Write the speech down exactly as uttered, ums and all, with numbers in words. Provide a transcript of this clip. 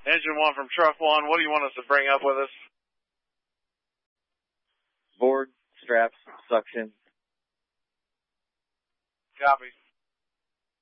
Engine one from truck one, what do you want us to bring up with us? Board, straps, suction. Copy.